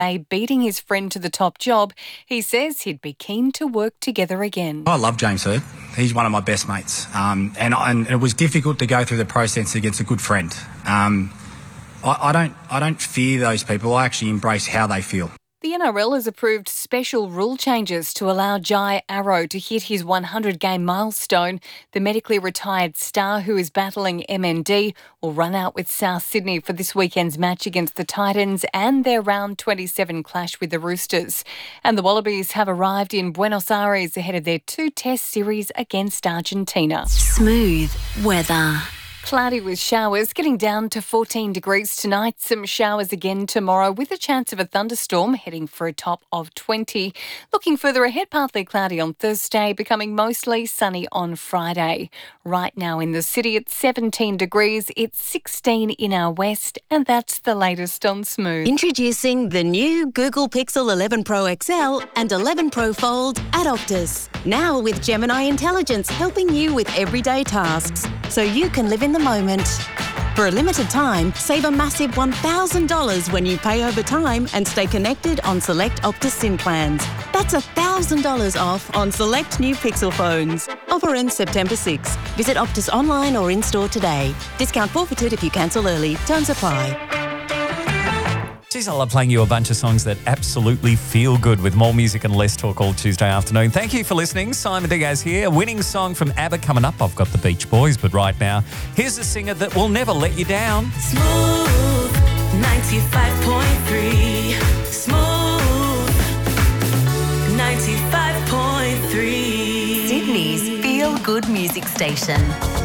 beating his friend to the top job, he says he'd be keen to work together again. I love James Hird. He's one of my best mates. And it was difficult to go through the process against a good friend. I don't fear those people. I actually embrace how they feel. The NRL has approved special rule changes to allow Jai Arrow to hit his 100-game milestone. The medically retired star, who is battling MND, will run out with South Sydney for this weekend's match against the Titans and their round 27 clash with the Roosters. And the Wallabies have arrived in Buenos Aires ahead of their 2-test series against Argentina. Smooth weather. Cloudy with showers, getting down to 14 degrees tonight. Some showers again tomorrow with a chance of a thunderstorm, heading for a top of 20. Looking further ahead, partly cloudy on Thursday, becoming mostly sunny on Friday. Right now in the city, it's 17 degrees. It's 16 in our west, and that's the latest on Smooth. Introducing the new Google Pixel 11 Pro XL and 11 Pro Fold at Optus. Now with Gemini Intelligence helping you with everyday tasks, so you can live in the moment. For a limited time, save a massive $1,000 when you pay over time and stay connected on select Optus SIM plans. That's $1,000 off on select new Pixel phones. Offer ends September 6. Visit Optus online or in-store today. Discount forfeited if you cancel early. Terms apply. Geez, I love playing you a bunch of songs that absolutely feel good, with more music and less talk all Tuesday afternoon. Thank you for listening. Simon Diaz here. A winning song from ABBA coming up. I've got the Beach Boys, but right now, here's a singer that will never let you down. Smooth 95.3. Smooth 95.3. Sydney's feel-good music station.